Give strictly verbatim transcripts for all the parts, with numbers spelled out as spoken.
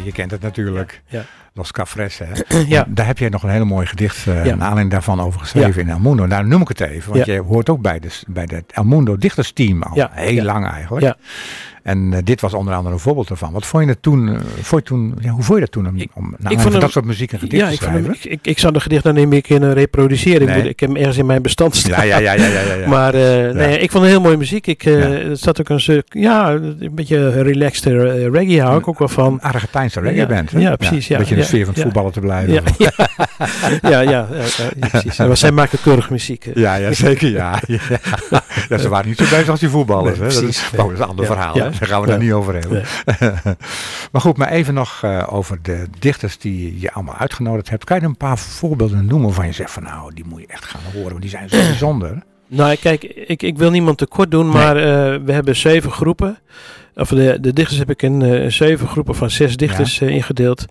je, je kent het natuurlijk. Ja. Los Cafres, hè. Ja. Daar heb je nog een hele mooi gedicht, uh, ja. een aanleiding daarvan over geschreven ja. in El Mundo. Nou, noem ik het even, want ja. je hoort ook bij, de, bij het El Mundo dichtersteam al. Ja. Heel ja. lang eigenlijk. Ja. En uh, dit was onder andere een voorbeeld daarvan. Wat vond je het toen, uh, vond je toen ja, hoe vond je dat toen om, ik, om nou, van hem, dat soort muziek en gedicht ja, te schrijven? Ik, ik, ik zou de gedicht dan niet meer kunnen reproduceren. Nee. Ik, moet, ik heb hem ergens in mijn bestand staan. Ja, ja, ja, ja, ja, ja, ja. Maar uh, ja. nee, ik vond het heel mooie muziek. Ik, uh, ja. Er zat ook een stuk, ja, een beetje relaxed uh, reggae hou ik ook wel van. Een Argentijnse reggae band, hè? Ja, precies. Ja, een beetje ja, in de sfeer van het ja, voetballen te blijven. Ja, ja, ja, ja, ja, ja precies. Maar zij maken keurige muziek. Hè. Ja, ja, zeker, ja. ja. ja. Ze waren niet zo bezig als die voetballers. Nee, hè? Dat is, oh, dat is een ander ja, verhaal, ja, hè? Daar gaan we ja. daar niet over hebben. Nee. Maar goed, maar even nog uh, over de dichters die je allemaal uitgenodigd hebt. Kan je een paar voorbeelden noemen waarvan je zegt van nou, die moet je echt gaan horen, want die zijn zo bijzonder. Nou, kijk, ik, ik wil niemand tekort doen, maar nee. uh, we hebben zeven groepen. Of de, de dichters heb ik in uh, zeven groepen van zes dichters ja. uh, ingedeeld.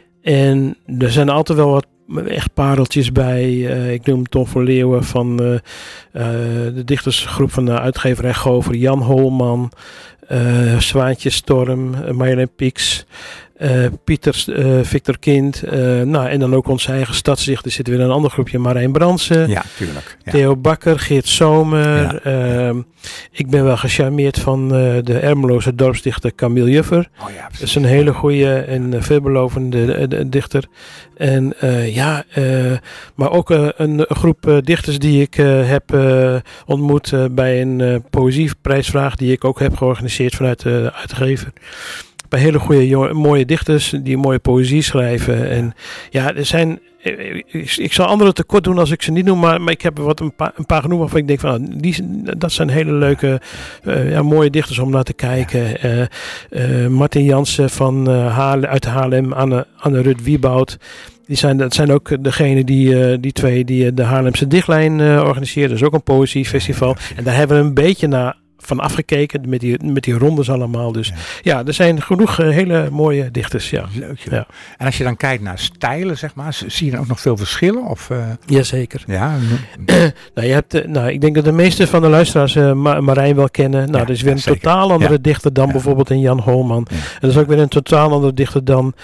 En er zijn altijd wel wat echt pareltjes bij. Uh, ik noem Tom van Leeuwen van uh, uh, de dichtersgroep van de uitgeverij Gover, Jan Holman, uh, Zwaantje Storm, uh, Marjolein Pieks, uh, Pieter, uh, Victor Kind. Uh, nou, en dan ook onze eigen stadsdichter zit weer in een ander groepje. Marijn Brandsen. Ja, tuurlijk. Ja. Theo Bakker, Geert Zomer. Ja. Uh, ik ben wel gecharmeerd van uh, de Ermeloze dorpsdichter Camille Juffer. Oh ja, dat is een hele goede en uh, veelbelovende uh, uh, dichter. En uh, ja, uh, maar ook uh, een, een groep uh, dichters die ik uh, heb uh, ontmoet uh, bij een uh, poëzieprijsvraag die ik ook heb georganiseerd vanuit de uitgever. Bij hele goede, jo- mooie dichters die mooie poëzie schrijven. En ja, er zijn... Ik, ik zal anderen tekort doen als ik ze niet noem, maar, maar ik heb er wat een, pa, een paar genoeg waarvan ik denk van, nou, die, dat zijn hele leuke, uh, ja, mooie dichters om naar te kijken. Uh, uh, Martin Jansen van uh, Haarlem, uit Haarlem, Anne, Anne Rut Wieboud. Die zijn, dat zijn ook degenen die, uh, die twee die uh, de Haarlemse Dichtlijn uh, organiseren. Dat is ook een poëziefestival. En daar hebben we een beetje naar van afgekeken met die, met die rondes allemaal. Dus ja, ja er zijn genoeg uh, hele mooie dichters. Ja. Leuk, ja. En als je dan kijkt naar stijlen, zeg maar, zie je dan ook nog veel verschillen? Of, uh... Jazeker. Ja. nou, je hebt, uh, nou, ik denk dat de meeste van de luisteraars uh, Ma- Marijn wel kennen. Nou, ja, dat is weer ja, een totaal andere ja. dichter dan ja. bijvoorbeeld een Jan Holman. Ja. En dat is ook weer een totaal andere dichter dan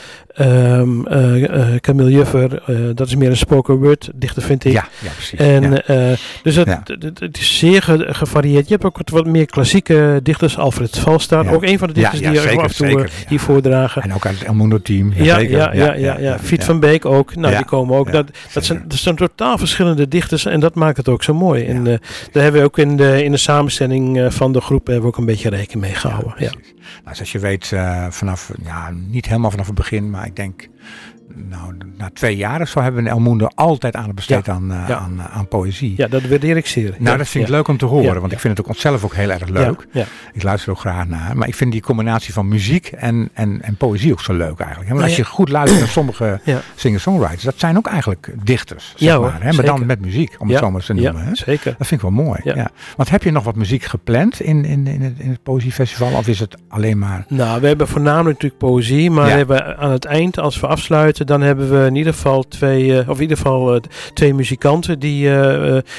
um, uh, uh, Camille Juffer. Uh, dat is meer een spoken word dichter, vind ik. Ja, ja precies. En, ja. Uh, dus het, ja. het, het is zeer ge- gevarieerd. Je hebt ook wat meer klassieke dichters, Alfred Valstaat, ja. ook een van de dichters ja, ja, die zeker, af en toe zeker, ja. hier voordragen. En ook uit het El Mundo team. Ja, ja, ja, ja, ja, ja. Fiet ja. van Beek ook. Nou, ja. die komen ook. Ja, dat, dat, zijn, dat zijn totaal verschillende dichters en dat maakt het ook zo mooi. Ja. En uh, daar hebben we ook in de, in de samenstelling uh, van de groep hebben we ook een beetje rekening mee gehouden. Ja, ja. Nou, zoals je weet, uh, vanaf, ja, niet helemaal vanaf het begin, maar ik denk... Nou, na twee jaar of zo hebben we in El Mundo altijd aan besteed ja. aan, uh, ja. aan, uh, aan poëzie. Ja, dat waardeer ik zeer. Nou, ja. dat vind ik ja. leuk om te horen, ja. want ik vind het ook zelf ook heel erg leuk. Ja. Ja. Ik luister ook graag naar. Maar ik vind die combinatie van muziek en, en, en poëzie ook zo leuk eigenlijk. Want als je goed luistert naar sommige ja. singer-songwriters, dat zijn ook eigenlijk dichters, zeg ja, maar. Hè? Maar dan met muziek, om ja. het zo maar te noemen. Ja, hè? zeker. Dat vind ik wel mooi. Ja. Ja. Want heb je nog wat muziek gepland in, in, in, het, in het Poëziefestival? Of is het alleen maar... Nou, we hebben voornamelijk natuurlijk poëzie, maar ja. we hebben aan het eind, als we afsluiten, dan hebben we in ieder geval twee, uh, of in ieder geval uh, twee muzikanten die uh, uh,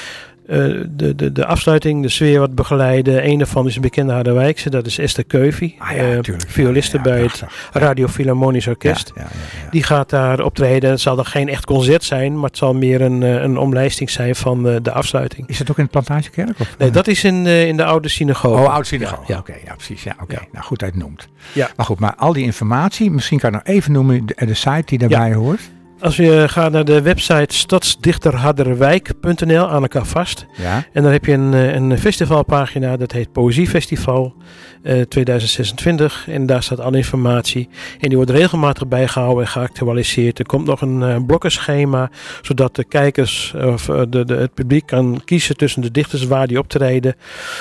de, de, de afsluiting, de sfeer wat begeleiden. Een daarvan is een bekende Harderwijkse, dat is Esther Keuvy, ah, ja, uh, violiste ja, ja, bij het Radio Philharmonisch Orkest. Ja, ja, ja, ja. Die gaat daar optreden. Het zal dan geen echt concert zijn, maar het zal meer een, een omlijsting zijn van uh, de afsluiting. Is dat ook in het Plantagekerk? Of? Nee, dat is in, uh, in de oude synagoge. Oh, oude synagoge. Ja, ja. Oké, okay, ja, precies. Ja, oké. Okay. Ja. Nou, goed dat je het noemt. Ja. Maar goed, maar al die informatie, misschien kan je nog even noemen de, de site die daarbij ja. hoort. Als je gaat naar de website stadsdichterharderwijk punt n l, aan elkaar vast. Ja. En dan heb je een, een festivalpagina, dat heet Poëziefestival uh, tweeduizend zesentwintig. En daar staat alle informatie. En die wordt regelmatig bijgehouden en geactualiseerd. Er komt nog een uh, blokkenschema, zodat de kijkers of uh, de, de, het publiek kan kiezen tussen de dichters waar die optreden.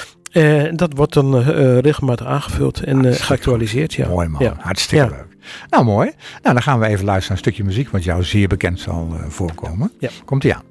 Uh, dat wordt dan uh, regelmatig aangevuld en uh, geactualiseerd. Ja. Mooi man, ja. hartstikke ja. leuk. Nou mooi, nou dan gaan we even luisteren naar een stukje muziek wat jou zeer bekend zal uh, voorkomen. Ja. Komt ie aan.